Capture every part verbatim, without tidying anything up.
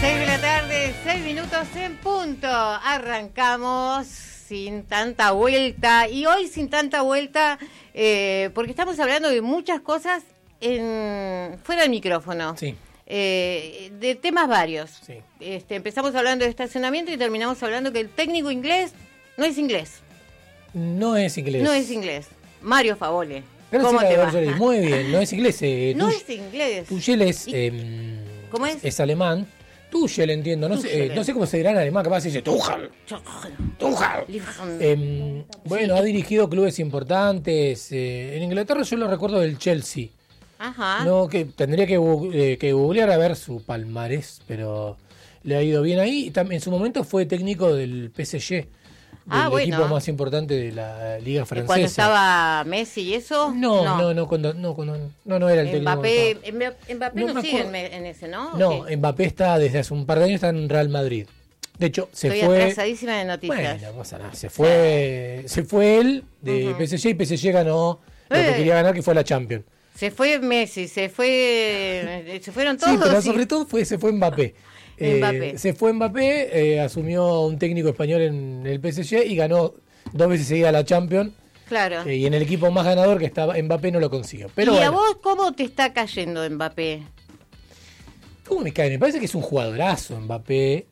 seis de la tarde, seis minutos en punto. Arrancamos sin tanta vuelta. Y hoy sin tanta vuelta, eh, porque estamos hablando de muchas cosas en fuera del micrófono. Sí. Eh, de temas varios. Sí. Este, empezamos hablando de estacionamiento y terminamos hablando que el técnico inglés no es inglés. No es inglés. No es inglés. Mario Favole. Gracias, ¿Cómo te va? Barzolet. Muy bien, no es inglés. Eh, No Tuch- es inglés. Tuchel es... ¿Y Eh, cómo es? Es alemán. Tuchel, entiendo. No, sé, Tuchel. eh, no sé cómo se dirá en alemán. Capaz se dice Tuchel. Tuchel. Eh, bueno, ha dirigido clubes importantes. Eh, en Inglaterra yo lo recuerdo del Chelsea. Ajá. No, que tendría que, gu- eh, que googlear a ver su palmarés, pero le ha ido bien ahí. Y también en su momento fue técnico del P S G, del Ah, bueno. equipo más importante de la Liga Francesa. Cuando estaba Messi y eso. No, no, no, cuando, no, cuando, no, no era el técnico. Mbappé, que estaba. Mbappé, Mbappé No no, me sigue en, acuerdo. me- en ese, ¿no? No, Sí. Mbappé está desde hace un par de años está en Real Madrid. De hecho, se Estoy fue. atrasadísima de noticias. Bueno, no pasa nada. Se fue, se fue él de Ujú. P S G y P S G ganó lo que Eh. quería ganar, que fue la Champions. Se fue Messi, se fue, se fueron todos. Sí, pero y- sobre todo fue, se fue Mbappé. Eh, Mbappé. se fue Mbappé, eh, asumió un técnico español en el P S G y ganó dos veces seguida la Champions. Claro. Eh, y en el equipo más ganador que estaba Mbappé no lo consiguió. Pero ¿Y a bueno, vos cómo te está cayendo Mbappé? ¿cómo me cae? Me parece que es un jugadorazo Mbappé.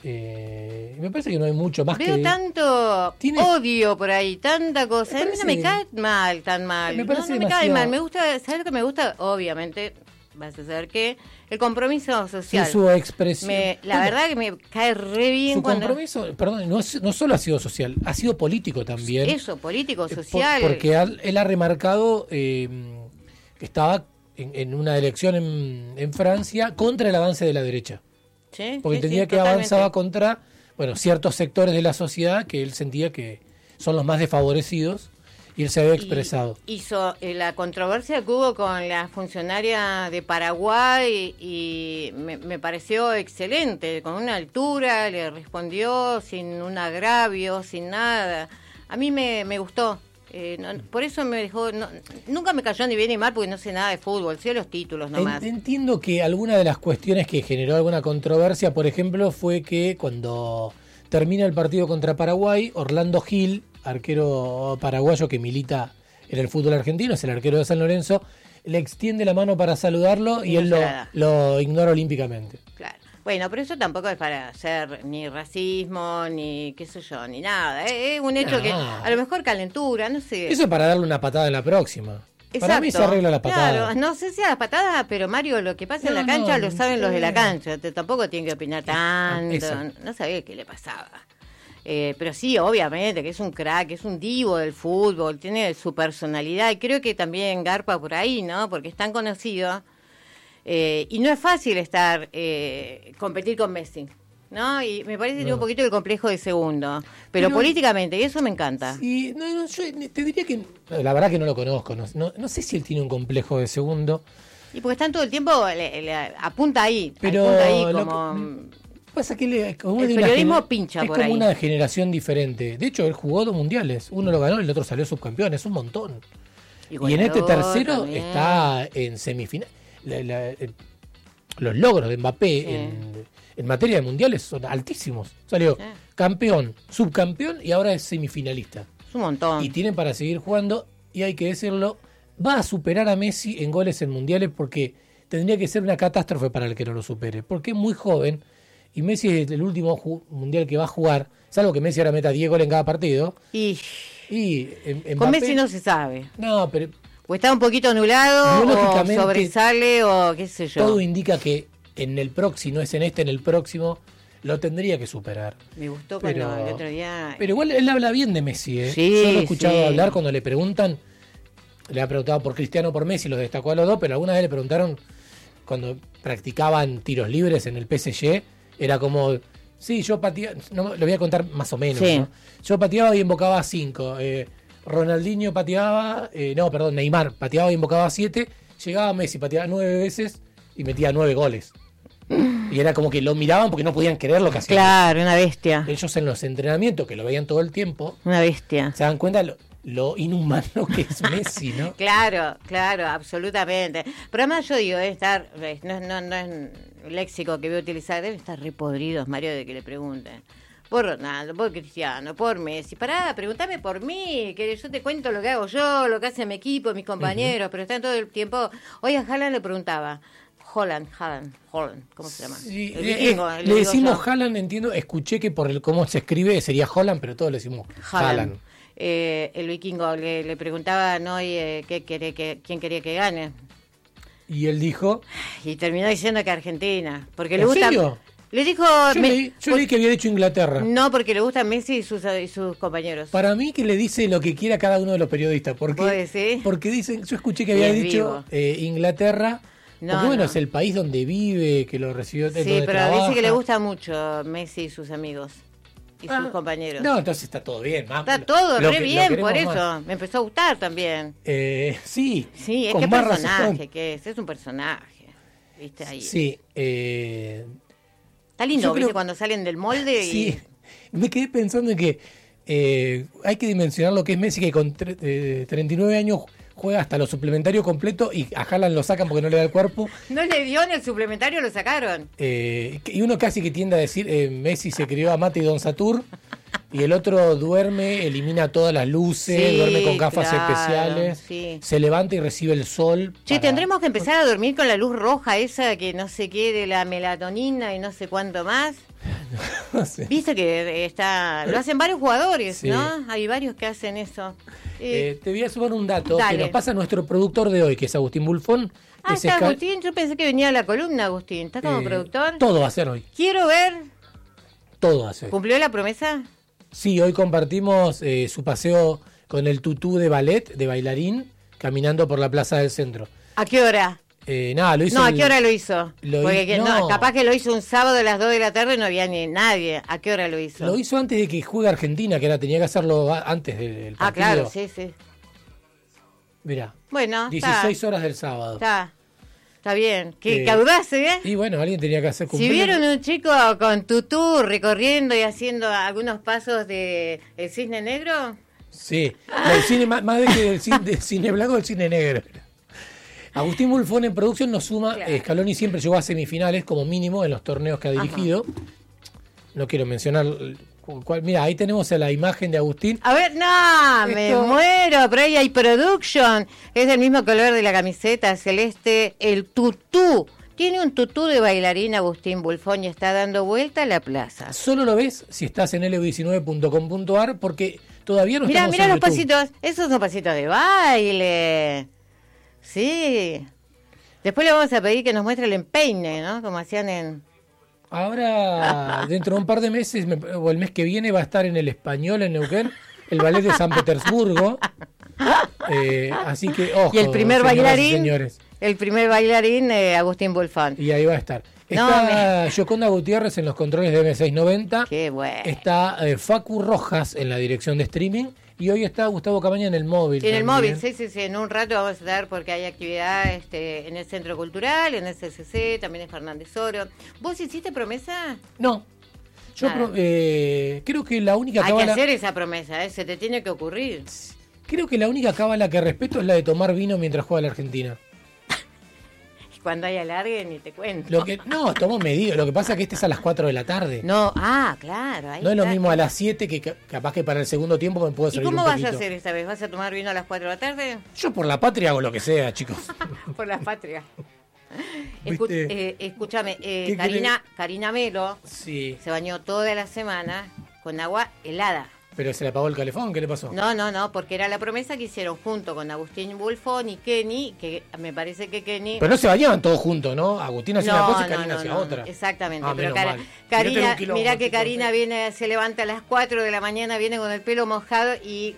Eh, me parece que no hay mucho más Veo que... tanto Tiene- odio por ahí, tanta cosa. Me A mí no parece- me cae mal, tan mal. Me no, parece no me cae demasiado- mal. Me gusta, ¿sabes lo que me gusta? Obviamente, vas a saber que el compromiso social. Sí, su expresión. Me- la Bueno, verdad que me cae re bien su cuando... compromiso, perdón, no, es- no solo ha sido social, ha sido político también. Eso, político, Eh, por- social. porque al- él ha remarcado eh, que estaba en, en una elección en, en Francia contra el avance de la derecha. Sí, Porque sí, entendía sí, que totalmente. avanzaba contra, bueno, ciertos sectores de la sociedad que él sentía que son los más desfavorecidos y él se había expresado. Y hizo eh, la controversia que hubo con la funcionaria de Paraguay y me, me pareció excelente, con una altura, le respondió sin un agravio, sin nada. A mí me, me gustó. Eh, no- por eso me dejó, no- nunca me cayó ni bien ni mal porque no sé nada de fútbol, sé los títulos nomás. En- Entiendo que alguna de las cuestiones que generó alguna controversia, por ejemplo, fue que cuando termina el partido contra Paraguay, Orlando Gil, arquero paraguayo que milita en el fútbol argentino, es el arquero de San Lorenzo, le extiende la mano para saludarlo y Y no él se lo, la da. lo ignora olímpicamente. Claro. Bueno, pero eso tampoco es para hacer ni racismo, ni qué sé yo, ni nada. Es un hecho que Ah. a lo mejor calentura, no sé. Eso es para darle una patada en la próxima. Para mí se Exacto. arregla la patada. Claro, no sé si a las patadas, pero Mario, lo que pasa en No, la cancha no, lo saben los de la sí. cancha. Te, tampoco tienen que opinar tanto. Exacto. No sabía qué le pasaba. Eh, pero sí, obviamente, que es un crack, es un divo del fútbol, tiene su personalidad. Y creo que también garpa por ahí, ¿no? Porque es tan conocido. Eh, y no es fácil estar, eh, competir con Messi, ¿no? Y me parece que tiene No. un poquito el complejo de segundo. Pero, Pero- políticamente, y eso me encanta. Sí, no, no, yo te diría que. La verdad que no lo conozco. No, no, no sé si él tiene un complejo de segundo. Y porque están todo el tiempo, le- le apunta ahí, Pero apunta ahí lo como... Pasa que él es como El de una periodismo gener- pincha es por como ahí. una generación diferente. De hecho, él jugó dos mundiales. Uno lo ganó y el otro salió subcampeón. Es un montón. Y, en este goleador tercero también. está en semifinal. La- la- eh, los logros de Mbappé Sí. en, en materia de mundiales son altísimos. Salió Sí. campeón, subcampeón y ahora es semifinalista. Es un montón. Y tienen para seguir jugando. Y hay que decirlo, va a superar a Messi en goles en mundiales porque tendría que ser una catástrofe para el que no lo supere. Porque es muy joven y Messi es el último ju- mundial que va a jugar, salvo que Messi ahora meta diez goles en cada partido. Y Y em- con Mbappé- Messi no se sabe. No, pero O está un poquito anulado, o Biológicamente, sobresale, o qué sé yo. todo indica que en el próximo, no es en este, en el próximo, lo tendría que superar. Me gustó cuando Pero, el otro día... pero igual él habla bien de Messi, ¿eh? Sí, Yo lo he escuchado sí. hablar cuando le preguntan, le ha preguntado por Cristiano o por Messi, los destacó a los dos, pero alguna vez le preguntaron cuando practicaban tiros libres en el P S G, era como, sí, yo pateaba, no, lo voy a contar más o menos, Sí. ¿no? Yo pateaba y invocaba a cinco, eh, Ronaldinho pateaba, eh, no, perdón, Neymar pateaba y invocaba a siete, llegaba Messi, pateaba nueve veces y metía nueve goles. Y era como que lo miraban porque no podían creer lo que hacían. Claro, una bestia. Ellos en los entrenamientos, que lo veían todo el tiempo, Una bestia. se dan cuenta lo, lo inhumano que es Messi, ¿no? Claro, claro, absolutamente. Pero además yo digo, debe estar, no, no, no, es, léxico que voy a utilizar, deben estar repodridos, Mario, de que le pregunten. Por Ronaldo, por Cristiano, por Messi. Pará, pregúntame por mí, que yo te cuento lo que hago yo, lo que hace mi equipo, mis compañeros, uh-huh. pero están todo el tiempo... Hoy a Haaland le preguntaba, Holland, Haaland, Holland, ¿cómo se llama? Sí, el vikingo, eh, le, le decimos yo. Haaland, entiendo, escuché que por el cómo se escribe sería Holland, pero todos le decimos Haaland. Haaland. Eh, el vikingo le, le preguntaba, ¿no? Y, eh, ¿qué quería que, ¿quién quería que gane? Y él dijo... Y terminó diciendo que Argentina, porque ¿En le gusta... serio? Le dijo... Yo, me, leí, yo leí que había dicho Inglaterra. No, porque le gustan Messi y sus, y sus compañeros. Para mí que le dice lo que quiera cada uno de los periodistas. Porque, ¿sí? porque dicen, yo escuché que había dicho eh, Inglaterra, no, porque bueno, no. es el país donde vive, que lo recibió. Sí, pero trabaja. Dice que le gusta mucho Messi y sus amigos. Y ah, sus compañeros. No, entonces está todo bien. Más, está todo lo, re lo bien, por eso. Más. Me empezó a gustar también. Eh, sí. Sí, es que personaje que es. Es un personaje. ¿Viste ahí? Sí. Eh... Está lindo, ¿viste? Creo... Cuando salen del molde. Y... Sí. Me quedé pensando en que eh, hay que dimensionar lo que es Messi, que con tre- eh, treinta y nueve años juega hasta lo suplementario completo y a Haaland lo sacan porque no le da el cuerpo. No le dio en el suplementario, lo sacaron. Eh, y uno casi que tiende a decir, eh, Messi se crió a Mate y Don Satur, y el otro duerme, elimina todas las luces, sí, duerme con gafas claro, especiales, sí. se levanta y recibe el sol. Che, para... tendremos que empezar a dormir con la luz roja esa que no sé qué, de la melatonina y no sé cuánto más. No sé. Viste que está lo hacen varios jugadores, sí. ¿no? Hay varios que hacen eso. Eh, eh, te voy a sumar un dato dale. que nos pasa nuestro productor de hoy, que es Agustín Bulfón. Ah, está escal... Agustín, yo pensé que venía a la columna, Agustín. ¿Está como eh, productor? Todo va a ser hoy. Quiero ver. Todo va a ser. ¿Cumplió la promesa? Sí, hoy compartimos eh, su paseo con el tutú de ballet, de bailarín, caminando por la plaza del centro. ¿A qué hora? Eh, nada, lo hizo. No, el... ¿a qué hora lo hizo? Lo Porque hi... que, no. no, capaz que lo hizo un sábado a las dos de la tarde y no había ni nadie. ¿A qué hora lo hizo? Lo hizo antes de que juegue Argentina, que era tenía que hacerlo antes del partido. Ah, claro, sí, sí. Mirá. Bueno, dieciséis está. horas del sábado. Está. Está bien. Que, eh, que audase, ¿eh? Y bueno, alguien tenía que hacer cumplir. Si vieron un chico con tutú recorriendo y haciendo algunos pasos de el cisne negro. Sí, el cine, más, más de que del cine, del cine blanco, del cine negro. Agustín Bulfón en producción nos suma. Claro. Scaloni siempre llegó a semifinales como mínimo en los torneos que ha dirigido. Ajá. No quiero mencionar cuál. Mira, ahí tenemos la imagen de Agustín. A ver, no, Esto... me muero, pero ahí hay production. Es del mismo color de la camiseta celeste, el tutú. Tiene un tutú de bailarín Agustín Bulfón y está dando vuelta a la plaza. Solo lo ves si estás en L U diecinueve punto com punto a r porque todavía no mirá, estamos mirá en los YouTube. pasitos, esos son pasitos de baile. Sí. Después le vamos a pedir que nos muestre el empeine, ¿no? Como hacían en... Ahora, dentro de un par de meses, o el mes que viene, va a estar en el Español, en Neuquén, el ballet de San Petersburgo. Eh, así que, ojo, y el primer bailarín, señores. El primer bailarín, eh, Agustín Bulfón. Y ahí va a estar. Está no, Yoconda Gutiérrez en los controles de M seiscientos noventa. Qué bueno. Está eh, Facu Rojas en la dirección de streaming. Y hoy está Gustavo Cabaña en el móvil. En el móvil, sí, sí, sí. En un rato vamos a estar porque hay actividad este, en el Centro Cultural, en el C C C, también es Fernández Oro. ¿Vos hiciste promesa? No. Yo pro, eh, creo que la única cábala... Hay cábala... que hacer esa promesa, ¿eh? Se te tiene que ocurrir. Creo que la única cábala que respeto es la de tomar vino mientras juega la Argentina. Cuando hay alargue ni te cuento. Lo que, no, tomo medido. Lo que pasa es que este es a las cuatro de la tarde. No, ah, claro. Ahí no es lo está. mismo a las siete que capaz que para el segundo tiempo me puedo servir un poquito. ¿Y cómo vas poquito. a hacer esta vez? ¿Vas a tomar vino a las cuatro de la tarde? Yo por la patria hago lo que sea, chicos. Por la patria. Escu eh, escúchame, eh, Karina, Karina Melo sí. se bañó toda la semana con agua helada. ¿Pero se le apagó el calefón? ¿Qué le pasó? No, no, no, porque era la promesa que hicieron junto con Agustín Bulfón y Kenny, que me parece que Kenny... Pero no se bañaban todos juntos, ¿no? Agustín hacía no, una cosa y no, Karina no, hacía no, otra. Exactamente, ah, pero cara, Karina, mira que Karina viene, se levanta a las cuatro de la mañana, viene con el pelo mojado y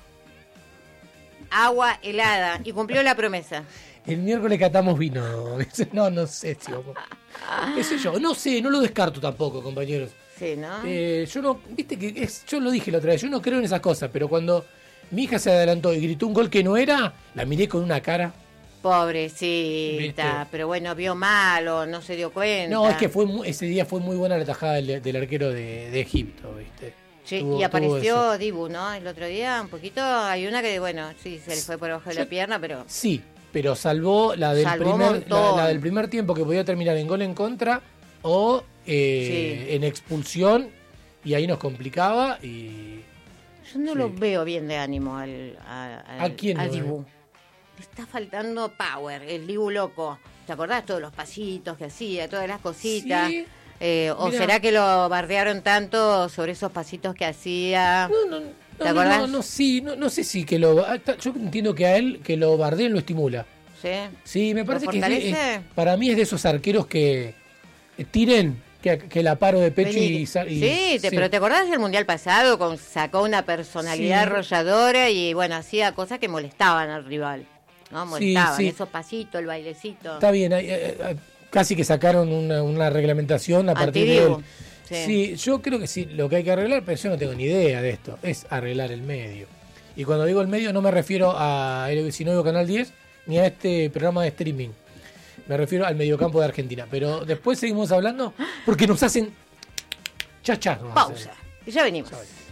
agua helada, y cumplió la promesa. El miércoles catamos vino. No, no sé si vamos... Ese yo, no sé, no lo descarto tampoco, compañeros. Sí, ¿no? Eh, yo no, viste que es, yo lo dije la otra vez, yo no creo en esas cosas, pero cuando mi hija se adelantó y gritó un gol que no era, la miré con una cara. Pobrecita, ¿viste? Pero bueno, vio mal o no se dio cuenta. No, es que fue muy, ese día fue muy buena la tajada del, del arquero de, de Egipto, ¿viste? Sí, tuvo, y apareció Dibu, ¿no? El otro día, un poquito, hay una que, bueno, sí, se le fue por abajo de yo, la pierna, pero... Sí, pero salvó la del, Salvó primer, la, la del primer tiempo, que podía terminar en gol en contra o eh, sí. en expulsión, y ahí nos complicaba. Y yo no sí. lo veo bien de ánimo al, al, ¿A quién al no Dibu. Le está faltando power, el Dibu loco. ¿Te acordás todos los pasitos que hacía, todas las cositas? Sí. Eh, ¿O Mirá. será que lo bardearon tanto sobre esos pasitos que hacía? No, no, ¿Te no, acordás? no, no, sí, no, no sé si que lo... Yo entiendo que a él, que lo bardeen lo estimula. Sí. Sí, me parece que es, es, fortalece? para mí es de esos arqueros que eh, tiren, que, que la paro de pecho y, y... Sí, te, pero ¿te acordás del Mundial pasado? Con, sacó una personalidad Sí. arrolladora y, bueno, hacía cosas que molestaban al rival. ¿No? Molestaban, Sí, sí. esos pasitos, el bailecito. Está bien, eh, eh, casi que sacaron una, una reglamentación a partir de Antidibu. él. Sí. Sí, yo creo que sí, lo que hay que arreglar, pero yo no tengo ni idea de esto, es arreglar el medio. Y cuando digo el medio no me refiero a el diecinueve Canal diez ni a este programa de streaming. Me refiero al mediocampo de Argentina. Pero después seguimos hablando porque nos hacen chachas. Pausa. Y ya venimos. Ya venimos.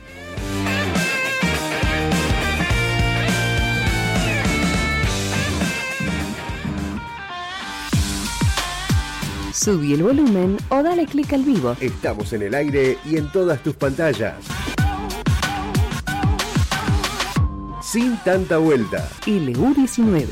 Subí el volumen o dale clic al vivo. Estamos en el aire y en todas tus pantallas. Sin tanta vuelta. L U diecinueve.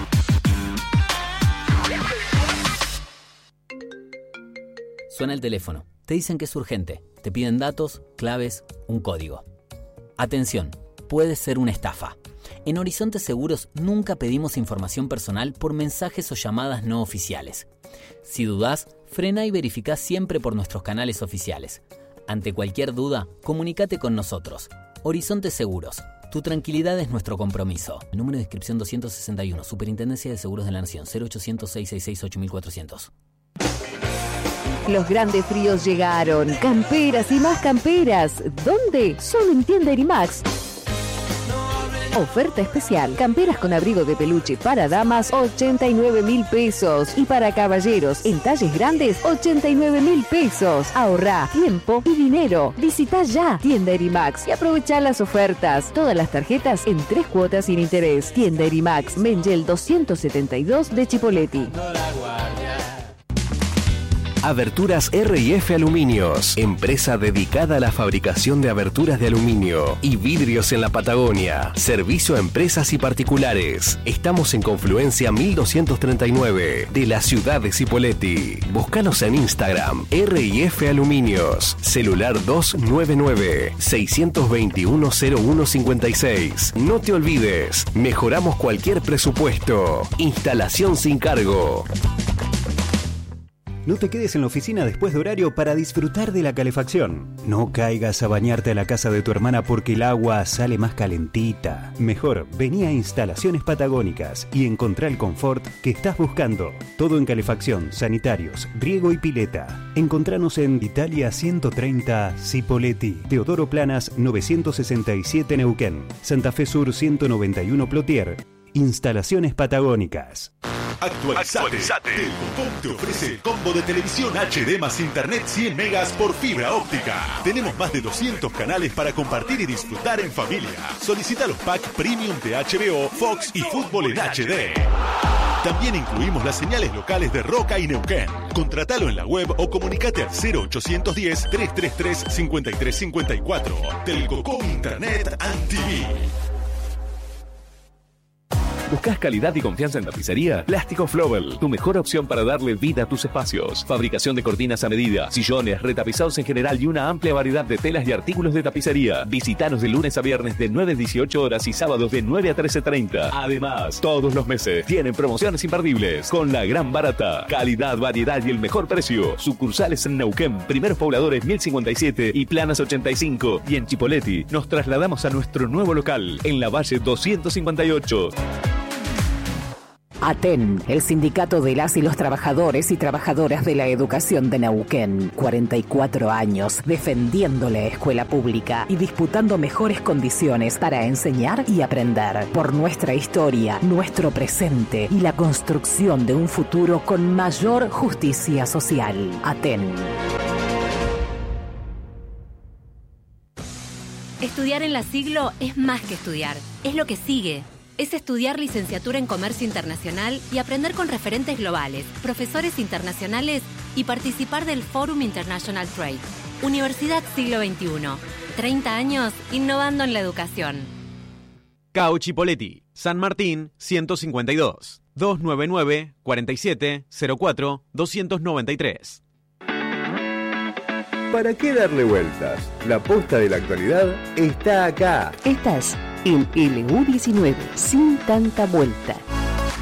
Suena el teléfono. Te dicen que es urgente. Te piden datos, claves, un código. Atención, puede ser una estafa. En Horizonte Seguros nunca pedimos información personal por mensajes o llamadas no oficiales. Si dudás, frena y verificá siempre por nuestros canales oficiales. Ante cualquier duda, comunícate con nosotros. Horizonte Seguros. Tu tranquilidad es nuestro compromiso. Número de inscripción doscientos sesenta y uno. Superintendencia de Seguros de la Nación. cero ochocientos, seiscientos sesenta y seis, ocho mil cuatrocientos. Los grandes fríos llegaron. Camperas y más camperas. ¿Dónde? Solo en Tienda Erimax. Oferta especial. Camperas con abrigo de peluche para damas, ochenta y nueve mil pesos. Y para caballeros, en talles grandes, ochenta y nueve mil pesos. Ahorrá tiempo y dinero. Visita ya Tienda Erimax y aprovecha las ofertas. Todas las tarjetas en tres cuotas sin interés. Tienda Erimax, Mengel doscientos setenta y dos de Chipoleti. Aberturas R y F Aluminios, empresa dedicada a la fabricación de aberturas de aluminio y vidrios en la Patagonia. Servicio a empresas y particulares. Estamos en Confluencia mil doscientos treinta y nueve de la ciudad de Cipolletti. Búscanos en Instagram, R y F Aluminios. Celular dos nueve nueve, seis dos uno, cero uno cinco seis. No te olvides, mejoramos cualquier presupuesto. Instalación sin cargo. No te quedes en la oficina después de horario para disfrutar de la calefacción. No caigas a bañarte a la casa de tu hermana porque el agua sale más calentita. Mejor, vení a Instalaciones Patagónicas y encontrá el confort que estás buscando. Todo en calefacción, sanitarios, riego y pileta. Encontranos en Italia ciento treinta, Cipolletti, Teodoro Planas novecientos sesenta y siete Neuquén, Santa Fe Sur ciento noventa y uno Plotier. Instalaciones Patagónicas. Actualizate. Actualizate. Telcom te ofrece el combo de televisión H D más internet cien megas por fibra óptica. Tenemos más de doscientos canales para compartir y disfrutar en familia. Solicita los packs Premium de H B O, Fox y Fútbol en H D. También incluimos las señales locales de Roca y Neuquén. Contratalo en la web o comunicate al cero ochocientos diez, trescientos treinta y tres, cincuenta y tres cincuenta y cuatro. Telcom Internet and T V. ¿Buscas calidad y confianza en tapicería? Plástico Flowell, tu mejor opción para darle vida a tus espacios. Fabricación de cortinas a medida, sillones, retapizados en general y una amplia variedad de telas y artículos de tapicería. Visítanos de lunes a viernes de nueve a dieciocho horas y sábados de nueve a trece treinta. Además, todos los meses tienen promociones imperdibles con la gran barata. Calidad, variedad y el mejor precio. Sucursales en Neuquén, Primeros Pobladores mil cincuenta y siete y Planas ochenta y cinco. Y en Chipolletti nos trasladamos a nuestro nuevo local en la Valle doscientos cincuenta y ocho. ATEN, el sindicato de las y los trabajadores y trabajadoras de la educación de Neuquén. cuarenta y cuatro años defendiendo la escuela pública y disputando mejores condiciones para enseñar y aprender. Por nuestra historia, nuestro presente y la construcción de un futuro con mayor justicia social. ATEN. Estudiar en la Siglo es más que estudiar, es lo que sigue. es estudiar licenciatura en Comercio Internacional y aprender con referentes globales, profesores internacionales y participar del Forum International Trade. Universidad Siglo veintiuno. treinta años innovando en la educación. Cauchi Poletti, San Martín ciento cincuenta y dos, doscientos noventa y nueve, cuarenta y siete, cero cuatro, doscientos noventa y tres. ¿Para qué darle vueltas? La posta de la actualidad está acá. Estás en L U diecinueve, sin tanta vuelta.